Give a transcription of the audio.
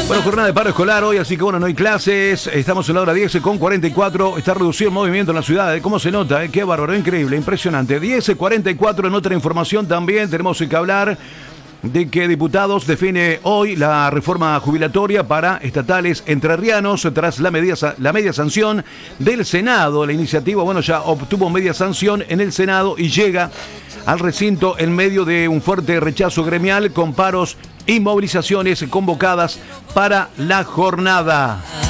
Bueno, jornada de paro escolar hoy, así que bueno, no hay clases. Estamos en la hora 10:44. Está reducido el movimiento en la ciudad. ¿Cómo se nota? Qué bárbaro, increíble, impresionante. 10:44. En otra información también tenemos que hablar de que diputados define hoy la reforma jubilatoria para estatales entrerrianos tras la media sanción del Senado. La iniciativa, bueno, ya obtuvo media sanción en el Senado y llega al recinto en medio de un fuerte rechazo gremial con paros y movilizaciones convocadas para la jornada.